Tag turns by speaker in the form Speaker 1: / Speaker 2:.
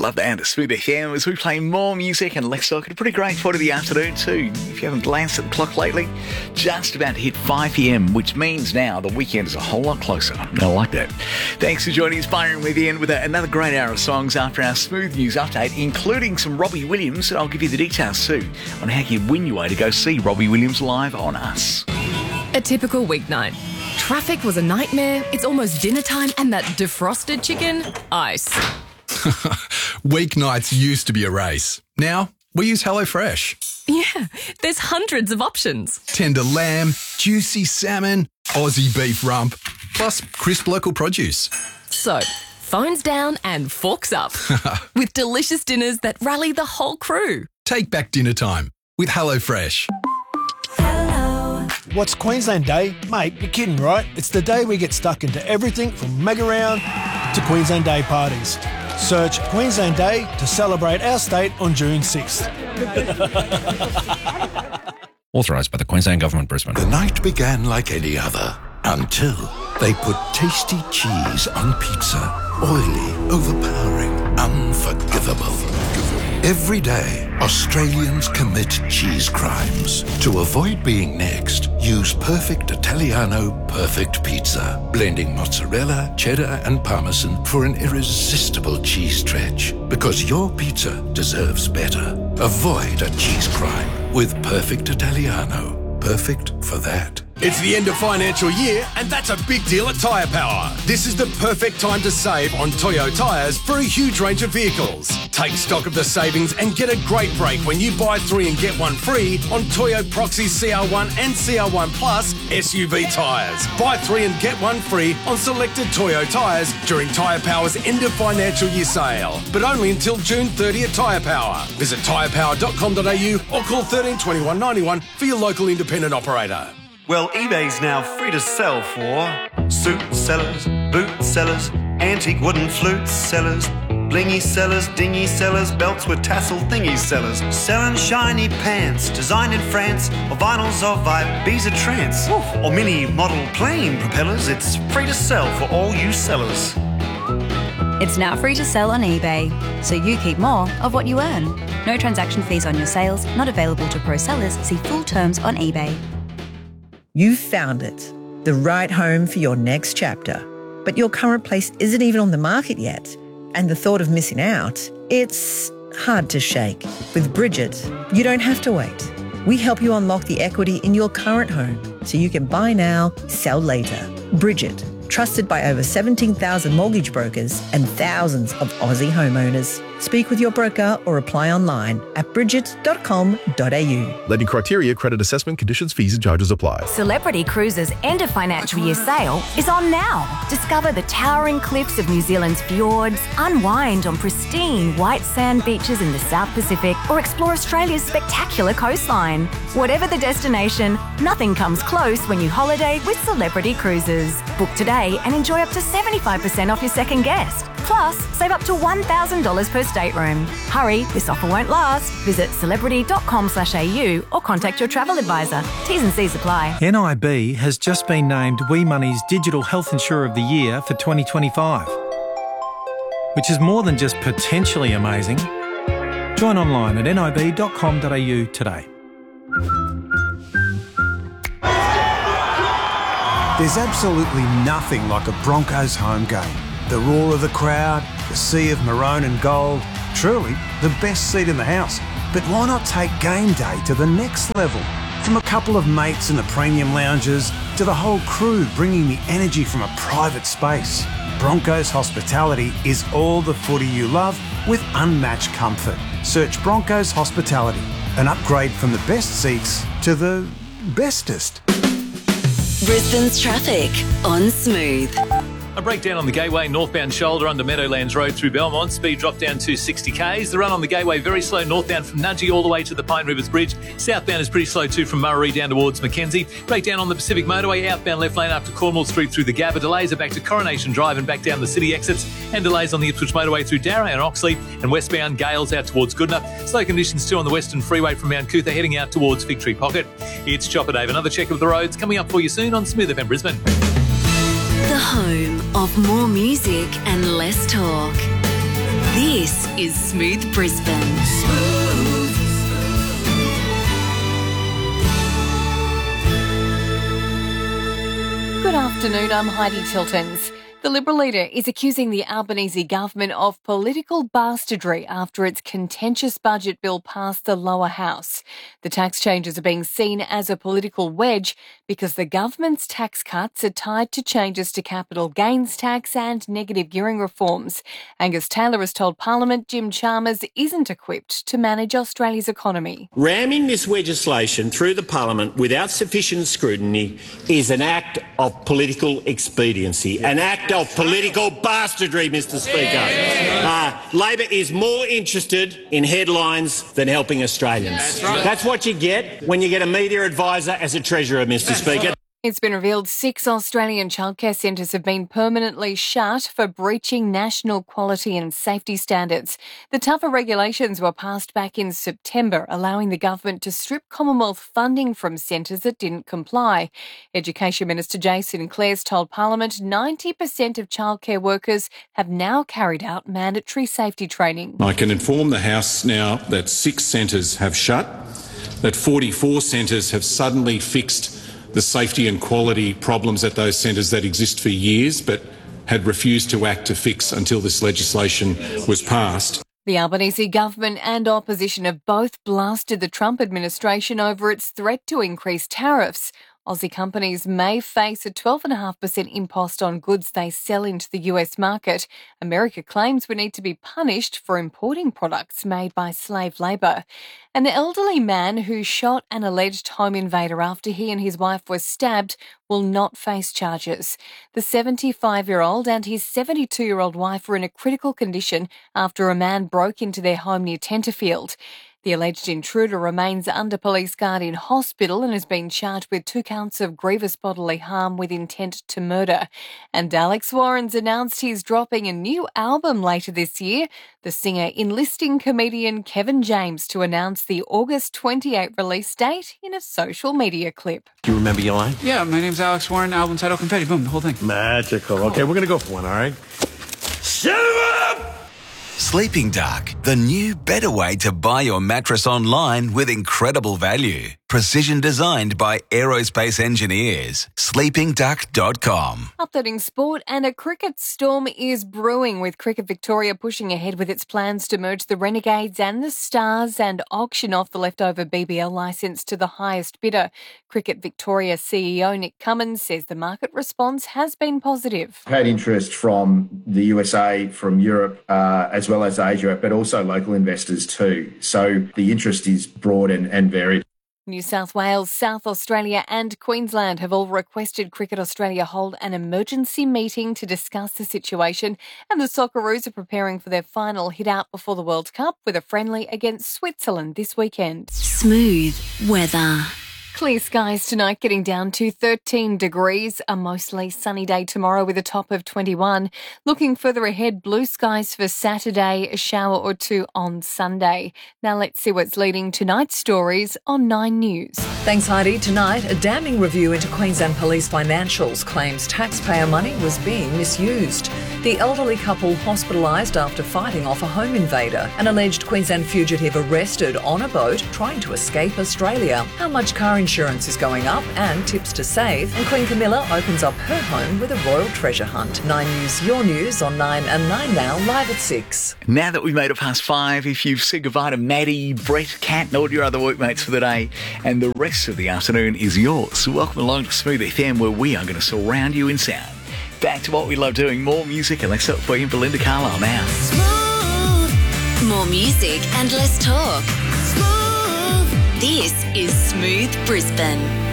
Speaker 1: Love that. Smooth FM as we play more music and less talk at a pretty great point of the afternoon too. If you haven't glanced at the clock lately, just about to hit 5 p.m, which means now the weekend is a whole lot closer. I like that. Thanks for joining us, Byron, with Ian, with another great hour of songs after our Smooth News update, including some Robbie Williams, and I'll give you the details too on how you win your way to go see Robbie Williams live on us.
Speaker 2: A typical weeknight. Traffic was a nightmare, it's almost dinner time, and that defrosted chicken, ice.
Speaker 3: Weeknights used to be a race. Now, we use HelloFresh.
Speaker 2: Yeah, there's hundreds of options.
Speaker 3: Tender lamb, juicy salmon, Aussie beef rump, plus crisp local produce.
Speaker 2: So, phones down and forks up. With delicious dinners that rally the whole crew.
Speaker 3: Take back dinner time with HelloFresh.
Speaker 4: What's Queensland Day? Mate, you're kidding, right? It's the day we get stuck into everything from mega round to Queensland Day parties. Search Queensland Day to celebrate our state on June 6th.
Speaker 5: Authorised by the Queensland Government, Brisbane.
Speaker 6: The night began like any other until they put tasty cheese on pizza. Oily, overpowering, unforgivable. Every day, Australians commit cheese crimes. To avoid being next, use Perfect Italiano Perfect Pizza, blending mozzarella, cheddar and parmesan for an irresistible cheese stretch. Because your pizza deserves better. Avoid a cheese crime with Perfect Italiano. Perfect for that.
Speaker 7: It's the end of financial year, and that's a big deal at Tyre Power. This is the perfect time to save on Toyo tyres for a huge range of vehicles. Take stock of the savings and get a great break when you buy 3 and get 1 free on Toyo Proxy CR1 and CR1 Plus SUV tyres. Buy 3 and get 1 free on selected Toyo tyres during Tyre Power's end of financial year sale, but only until June 30 at Tyre Power. Visit tyrepower.com.au or call 13 21 91 for your local independent operator.
Speaker 8: Well, eBay's now free to sell for suit sellers, boot sellers, antique wooden flute sellers, blingy sellers, dingy sellers, belts with tassel thingy sellers, selling shiny pants designed in France, or vinyls of Ibiza trance, or mini model plane propellers. It's free to sell for all you sellers.
Speaker 9: It's now free to sell on eBay, so you keep more of what you earn. No transaction fees on your sales, not available to pro sellers. See full terms on eBay.
Speaker 10: You've found it, the right home for your next chapter. But your current place isn't even on the market yet. And the thought of missing out, it's hard to shake. With Bridget, you don't have to wait. We help you unlock the equity in your current home so you can buy now, sell later. Bridget, trusted by over 17,000 mortgage brokers and thousands of Aussie homeowners. Speak with your broker or apply online at bridget.com.au.
Speaker 11: Lending criteria, credit assessment, conditions, fees and charges apply.
Speaker 12: Celebrity Cruises' end of financial year sale is on now. Discover the towering cliffs of New Zealand's fjords, unwind on pristine white sand beaches in the South Pacific, or explore Australia's spectacular coastline. Whatever the destination, nothing comes close when you holiday with Celebrity Cruises. Book today and enjoy up to 75% off your second guest. Plus, save up to $1,000 per stateroom. Hurry, this offer won't last. Visit celebrity.com.au or contact your travel advisor. T's and C's apply.
Speaker 13: NIB has just been named We Money's Digital Health Insurer of the Year for 2025, which is more than just potentially amazing. Join online at nib.com.au today.
Speaker 14: There's absolutely nothing like a Broncos home game. The roar of the crowd, the sea of maroon and gold, truly the best seat in the house. But why not take game day to the next level? From a couple of mates in the premium lounges to the whole crew bringing the energy from a private space. Broncos Hospitality is all the footy you love with unmatched comfort. Search Broncos Hospitality, an upgrade from the best seats to the bestest.
Speaker 15: Brisbane's traffic on Smooth.
Speaker 16: A breakdown on the Gateway, northbound shoulder under Meadowlands Road through Belmont. Speed drop down to 60 k's. The run on the Gateway very slow northbound from Nudgee all the way to the Pine Rivers Bridge. Southbound is pretty slow too from Murray down towards Mackenzie. Breakdown on the Pacific Motorway, outbound left lane after Cornwall Street through the Gabba. Delays are back to Coronation Drive and back down the city exits. And delays on the Ipswich Motorway through Darra and Oxley. And westbound Gales out towards Goodna. Slow conditions too on the Western Freeway from Mount Cootha heading out towards Victory Pocket. It's Chopper Dave. Another check of the roads coming up for you soon on Smooth FM Brisbane.
Speaker 15: The home of more music and less talk. This is Smooth Brisbane.
Speaker 17: Good afternoon, I'm Heidi Tiltons. The Liberal leader is accusing the Albanese government of political bastardry after its contentious budget bill passed the lower house. The tax changes are being seen as a political wedge because the government's tax cuts are tied to changes to capital gains tax and negative gearing reforms. Angus Taylor has told Parliament Jim Chalmers isn't equipped to manage Australia's economy.
Speaker 18: Ramming this legislation through the Parliament without sufficient scrutiny is an act of political expediency, an act of political bastardry, Mr. Speaker. Labor is more interested in headlines than helping Australians. That's what you get when you get a media advisor as a treasurer, Mr. Speaker.
Speaker 17: It's been revealed 6 Australian childcare centres have been permanently shut for breaching national quality and safety standards. The tougher regulations were passed back in September, allowing the government to strip Commonwealth funding from centres that didn't comply. Education Minister Jason Clares told Parliament 90% of childcare workers have now carried out mandatory safety training.
Speaker 19: I can inform the House now that 6 centres have shut, that 44 centres have suddenly fixed the safety and quality problems at those centres that exist for years but had refused to act to fix until this legislation was passed.
Speaker 17: The Albanese government and opposition have both blasted the Trump administration over its threat to increase tariffs. Aussie companies may face a 12.5% impost on goods they sell into the US market. America claims we need to be punished for importing products made by slave labour. And the elderly man who shot an alleged home invader after he and his wife were stabbed will not face charges. The 75-year-old and his 72-year-old wife were in a critical condition after a man broke into their home near Tenterfield. The alleged intruder remains under police guard in hospital and has been charged with 2 counts of grievous bodily harm with intent to murder. And Alex Warren's announced he's dropping a new album later this year. The singer enlisting comedian Kevin James to announce the August 28 release date in a social media clip.
Speaker 20: Do you remember your line?
Speaker 21: Yeah, my name's Alex Warren, album title Confetti, boom, the whole thing.
Speaker 20: Magical. Okay, we're going to go for one, all right? Shut up!
Speaker 22: Sleeping Dark, the new, better way to buy your mattress online with incredible value. Precision designed by aerospace engineers. sleepingduck.com.
Speaker 17: Updating sport, and a cricket storm is brewing, with Cricket Victoria pushing ahead with its plans to merge the Renegades and the Stars and auction off the leftover BBL licence to the highest bidder. Cricket Victoria CEO Nick Cummins says the market response has been positive.
Speaker 23: Had interest from the USA, from Europe, as well as Asia, but also local investors too. So the interest is broad and varied.
Speaker 17: New South Wales, South Australia and Queensland have all requested Cricket Australia hold an emergency meeting to discuss the situation, and the Socceroos are preparing for their final hit out before the World Cup with a friendly against Switzerland this weekend.
Speaker 15: Smooth weather.
Speaker 17: Clear skies tonight, getting down to 13 degrees. A mostly sunny day tomorrow with a top of 21. Looking further ahead, blue skies for Saturday, a shower or 2 on Sunday. Now let's see what's leading tonight's stories on 9 News.
Speaker 24: Thanks, Heidi. Tonight, a damning review into Queensland Police financials claims taxpayer money was being misused. The elderly couple hospitalised after fighting off a home invader. An alleged Queensland fugitive arrested on a boat trying to escape Australia. How much car insurance is going up and tips to save. And Queen Camilla opens up her home with a royal treasure hunt. 9 News, your news on 9 and 9 now, live at 6.
Speaker 1: Now that we've made it past 5, if you've said goodbye to Maddie, Brett, Kat and all your other workmates for the day, and the rest of the afternoon is yours. Welcome along to Smooth FM, where we are going to surround you in sound. Back to what we love doing, more music, and let's start for you, Belinda Carlisle now.
Speaker 15: Smooth. More music and less talk. Smooth. This is Smooth Brisbane.